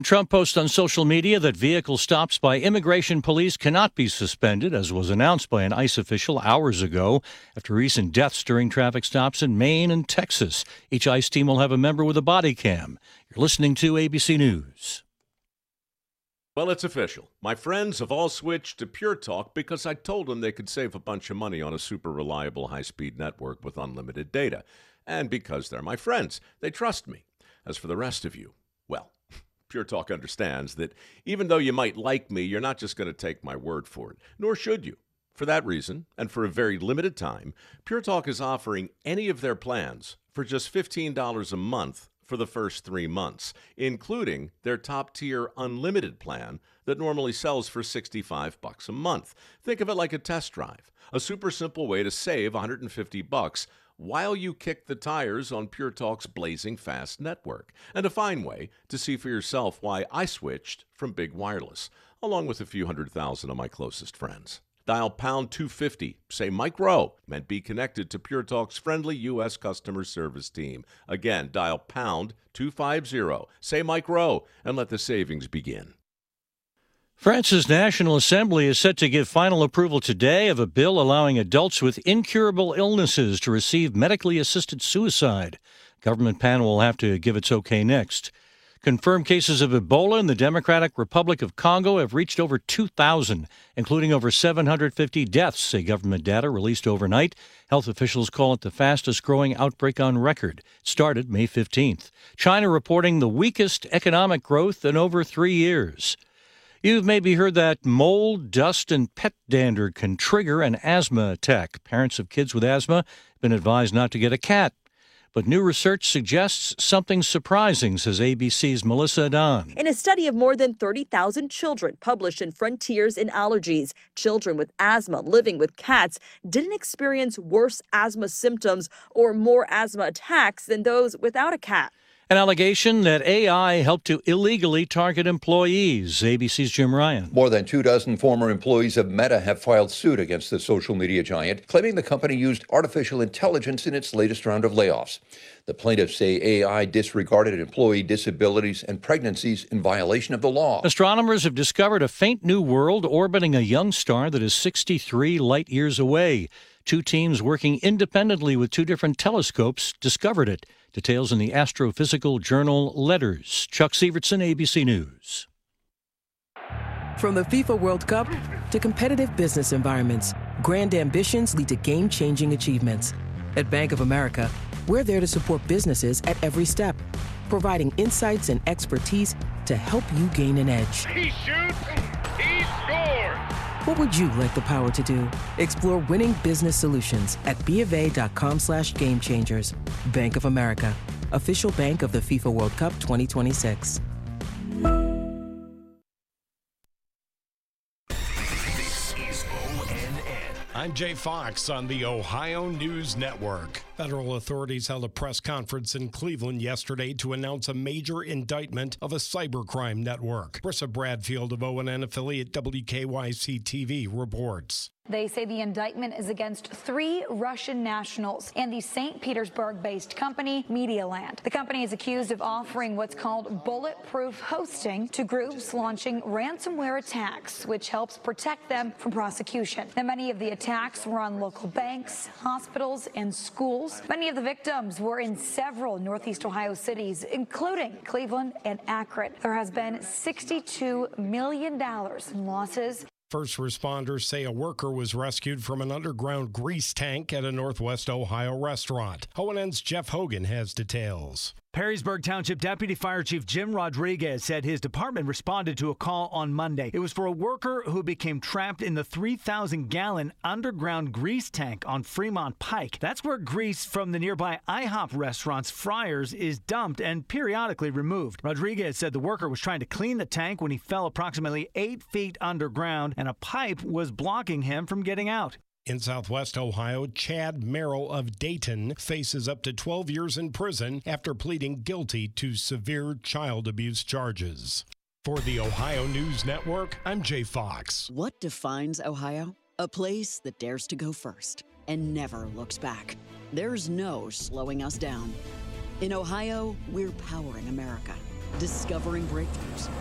Trump posts on social media that vehicle stops by immigration police cannot be suspended, as was announced by an ICE official hours ago after recent deaths during traffic stops in Maine and Texas. Each ICE team will have a member with a body cam. You're listening to ABC News. Well, it's official. My friends have all switched to Pure Talk because I told them they could save a bunch of money on a super reliable high-speed network with unlimited data. And because they're my friends, they trust me. As for the rest of you, well, Pure Talk understands that even though you might like me, you're not just going to take my word for it, nor should you. For that reason, and for a very limited time, Pure Talk is offering any of their plans for just $15 a month for the first 3 months, including their top-tier unlimited plan that normally sells for $65 a month. Think of it like a test drive, a super simple way to save $150 while you kick the tires on Pure Talk's blazing fast network, and a fine way to see for yourself why I switched from big wireless, along with a few 100,000 of my closest friends. Dial pound 250, say Mike Rowe, and be connected to Pure Talk's friendly U.S. customer service team. Again, dial pound 250, say Mike Rowe, and let the savings begin. France's National Assembly is set to give final approval today of a bill allowing adults with incurable illnesses to receive medically assisted suicide. Government panel will have to give its okay next. Confirmed cases of Ebola in the Democratic Republic of Congo have reached over 2,000, including over 750 deaths, say government data released overnight. Health officials call it the fastest-growing outbreak on record. It started May 15th. China reporting the weakest economic growth in over 3 years. You've maybe heard that mold, dust, and pet dander can trigger an asthma attack. Parents of kids with asthma have been advised not to get a cat. But new research suggests something surprising, says ABC's Melissa Don. In a study of more than 30,000 children published in Frontiers in Allergies, children with asthma living with cats didn't experience worse asthma symptoms or more asthma attacks than those without a cat. An allegation that AI helped to illegally target employees. ABC's Jim Ryan. More than 24 former employees of Meta have filed suit against the social media giant, claiming the company used artificial intelligence in its latest round of layoffs. The plaintiffs say AI disregarded employee disabilities and pregnancies in violation of the law. Astronomers have discovered a faint new world orbiting a young star that is 63 light years away. Two teams working independently with two different telescopes discovered it. Details in the astrophysical journal Letters. Chuck Sievertson, ABC News. From the FIFA World Cup to competitive business environments, grand ambitions lead to game-changing achievements. At Bank of America, we're there to support businesses at every step, providing insights and expertise to help you gain an edge. He shoots, he scores! What would you like the power to do? Explore winning business solutions at BofA.com/gamechangers. Bank of America, official bank of the FIFA World Cup 2026. This is ONN. I'm Jay Fox on the Ohio News Network. Federal authorities held a press conference in Cleveland yesterday to announce a major indictment of a cybercrime network. Brissa Bradfield of ONN affiliate WKYC-TV reports. They say the indictment is against 3 Russian nationals and the St. Petersburg-based company Medialand. The company is accused of offering what's called bulletproof hosting to groups launching ransomware attacks, which helps protect them from prosecution. Now, many of the attacks were on local banks, hospitals, and schools. Many of the victims were in several Northeast Ohio cities, including Cleveland and Akron. There has been $62 million in losses. First responders say a worker was rescued from an underground grease tank at a Northwest Ohio restaurant. ONN's Jeff Hogan has details. Perrysburg Township Deputy Fire Chief Jim Rodriguez said his department responded to a call on Monday. It was for a worker who became trapped in the 3,000-gallon underground grease tank on Fremont Pike. That's where grease from the nearby IHOP restaurant's fryers is dumped and periodically removed. Rodriguez said the worker was trying to clean the tank when he fell approximately 8 feet underground, and a pipe was blocking him from getting out. In Southwest Ohio, Chad Merrill of Dayton faces up to 12 years in prison after pleading guilty to severe child abuse charges. For the Ohio News Network, I'm Jay Fox. What defines Ohio? A place that dares to go first and never looks back. There's no slowing us down. In Ohio, we're powering America, discovering breakthroughs,